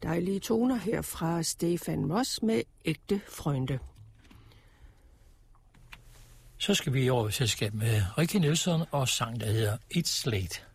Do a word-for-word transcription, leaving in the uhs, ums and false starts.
Dejlige toner her fra Stefan Moss med Ægte Frønde. Så skal vi over i selskab med Rikke Nielsen og sang, der hedder It's Late.